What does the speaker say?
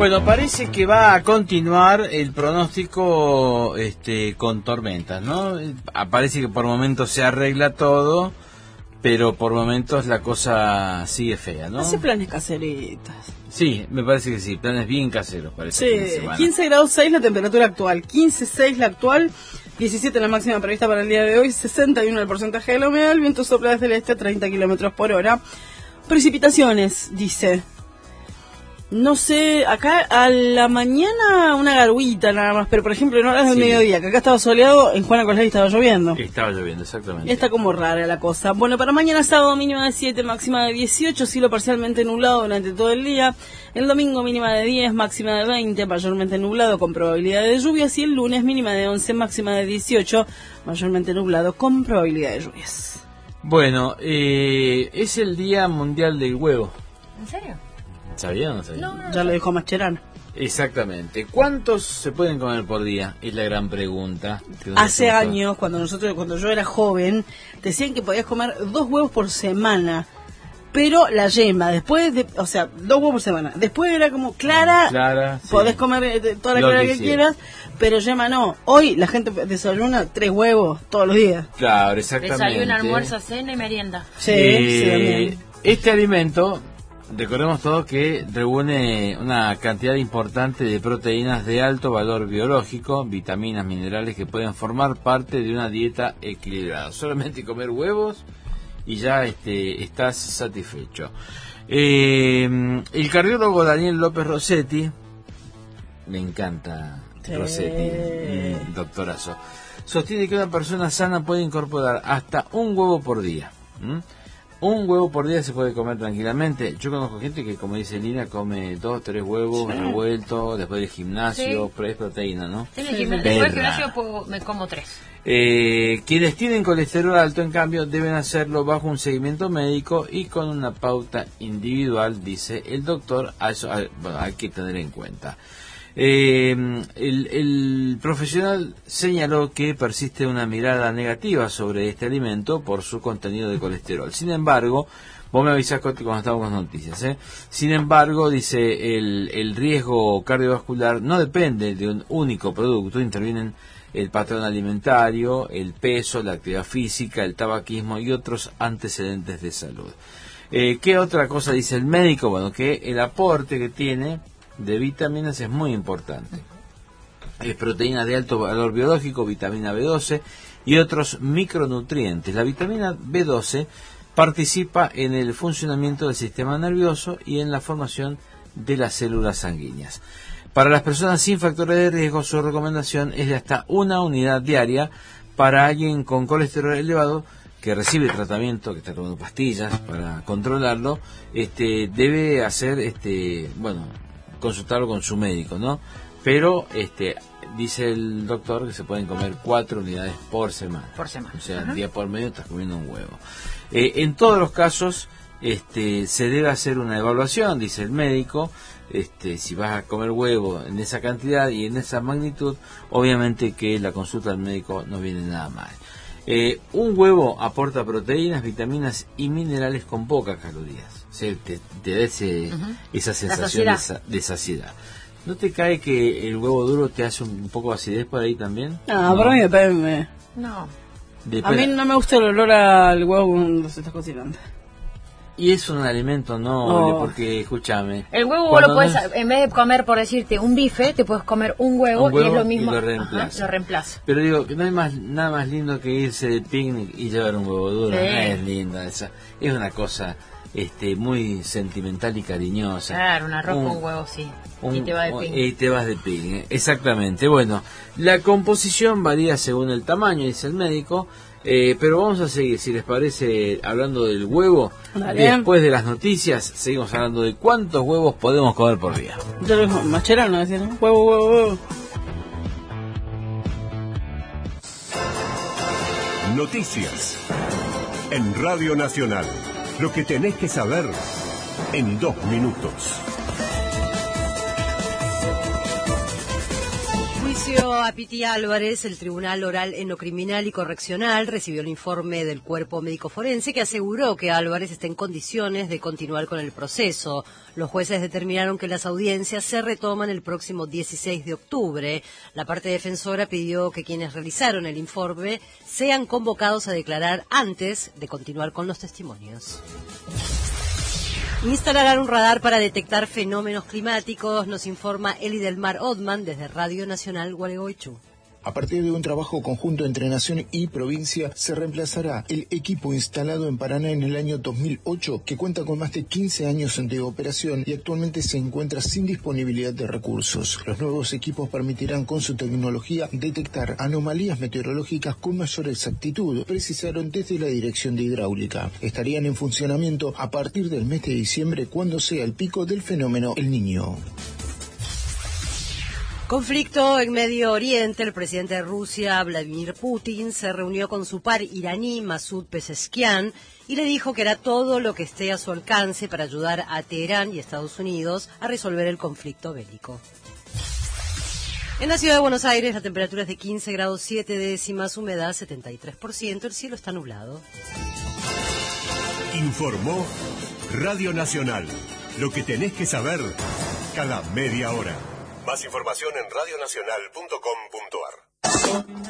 Bueno, parece que va a continuar el pronóstico con tormentas, ¿no? Parece que por momentos se arregla todo, pero por momentos la cosa sigue fea, ¿no? Hace planes caseritas. Sí, me parece que sí, planes bien caseros parece. Sí, 15 grados 6 la temperatura actual, 15,6 la actual, 17 la máxima prevista para el día de hoy, 61 el porcentaje de la humedad, el viento sopla desde el este a 30 kilómetros por hora. Precipitaciones, dice. No sé, acá a la mañana una garguita nada más, pero por ejemplo en horas del mediodía, que acá estaba soleado, en Juana Colari estaba lloviendo. Estaba lloviendo, exactamente. Está como rara la cosa. Bueno, para mañana sábado mínima de 7, máxima de 18, cielo parcialmente nublado durante todo el día. El domingo mínima de 10, máxima de 20, mayormente nublado con probabilidad de lluvias. Y el lunes mínima de 11, máxima de 18, mayormente nublado con probabilidad de lluvias. Bueno, es el Día Mundial del Huevo. ¿En serio? ¿Sabía o no sabía? No, ya lo dijo Mascherano. Exactamente. ¿Cuántos se pueden comer por día? Es la gran pregunta. Hace años, cuando yo era joven, decían que podías comer 2 huevos por semana. Pero la yema, después de, 2 huevos por semana. Después era como clara, podés comer toda la clara que quieras, pero yema no. Hoy la gente desayuna 3 huevos todos los días. Claro, exactamente. Desayuno, almuerzo, cena y merienda. Sí, también. Este alimento, recordemos todos que reúne una cantidad importante de proteínas de alto valor biológico, vitaminas, minerales que pueden formar parte de una dieta equilibrada. Solamente comer huevos y ya estás satisfecho. El cardiólogo Daniel López Rossetti, me encanta Rossetti, doctorazo, sostiene que una persona sana puede incorporar hasta un huevo por día. Un huevo por día se puede comer tranquilamente. Yo conozco gente que, como dice Lina, come 2, 3 huevos revueltos después del gimnasio, pero es proteína, ¿no? Después del gimnasio me como 3. Quienes tienen colesterol alto, en cambio, deben hacerlo bajo un seguimiento médico y con una pauta individual, dice el doctor. Hay que tener en cuenta. El profesional señaló que persiste una mirada negativa sobre este alimento por su contenido de colesterol. Sin embargo, vos me avisás cuando estamos con noticias, Sin embargo, dice, el riesgo cardiovascular no depende de un único producto. Intervienen el patrón alimentario, el peso, la actividad física, el tabaquismo y otros antecedentes de salud. ¿Qué otra cosa dice el médico? Bueno, que el aporte que tiene de vitaminas es muy importante. Es proteína de alto valor biológico, vitamina B12 y otros micronutrientes. La vitamina B12 participa en el funcionamiento del sistema nervioso y en la formación de las células sanguíneas. Para las personas sin factores de riesgo, su recomendación es de hasta 1 unidad diaria. Para alguien con colesterol elevado que recibe tratamiento, que está tomando pastillas para controlarlo, debe hacer, consultarlo con su médico, ¿no? Pero, dice el doctor que se pueden comer 4 unidades por semana. Por semana. O sea, día por medio estás comiendo un huevo. En todos los casos, se debe hacer una evaluación, dice el médico. Si vas a comer huevo en esa cantidad y en esa magnitud, obviamente que la consulta del médico no viene nada mal. Un huevo aporta proteínas, vitaminas y minerales con pocas calorías. O sea, te da esa sensación de saciedad. ¿No te cae que el huevo duro te hace un poco de acidez por ahí también? No, por mí depende. No. A mí no me gusta el olor al huevo cuando se está cocinando. Y es un alimento noble, porque, escúchame... El huevo vos lo puedes, en vez de comer, por decirte, un bife, te puedes comer un huevo y es lo mismo. Y lo reemplaza. Lo reemplaza. Pero digo, que no hay nada más lindo que irse de picnic y llevar un huevo duro. Sí. No es linda esa. Es una cosa muy sentimental y cariñosa. Claro, un arroz con huevo, sí. Y te vas de picnic. Y te vas de picnic, exactamente. Bueno, la composición varía según el tamaño, dice el médico. Pero vamos a seguir, si les parece, hablando del huevo. Dale. Después de las noticias, seguimos hablando de cuántos huevos podemos comer por día. Yo lo digo, Mascherano decía, ¿no? Huevo. Noticias en Radio Nacional. Lo que tenés que saber en 2 minutos. Juicio a Piti Álvarez, el Tribunal Oral Endocriminal y Correccional recibió el informe del cuerpo médico forense que aseguró que Álvarez está en condiciones de continuar con el proceso. Los jueces determinaron que las audiencias se retoman el próximo 16 de octubre. La parte defensora pidió que quienes realizaron el informe sean convocados a declarar antes de continuar con los testimonios. Instalarán un radar para detectar fenómenos climáticos, nos informa Elidelmar Odman desde Radio Nacional Gualeguaychú. A partir de un trabajo conjunto entre Nación y provincia, se reemplazará el equipo instalado en Paraná en el año 2008, que cuenta con más de 15 años de operación y actualmente se encuentra sin disponibilidad de recursos. Los nuevos equipos permitirán con su tecnología detectar anomalías meteorológicas con mayor exactitud, precisaron desde la Dirección de Hidráulica. Estarían en funcionamiento a partir del mes de diciembre, cuando sea el pico del fenómeno El Niño. Conflicto en Medio Oriente. El presidente de Rusia, Vladimir Putin, se reunió con su par iraní, Masoud Pezeshkian, y le dijo que hará todo lo que esté a su alcance para ayudar a Teherán y Estados Unidos a resolver el conflicto bélico. En la ciudad de Buenos Aires, la temperatura es de 15 grados 7 décimas, humedad 73%, el cielo está nublado. Informó Radio Nacional. Lo que tenés que saber cada media hora. Más información en radionacional.com.ar.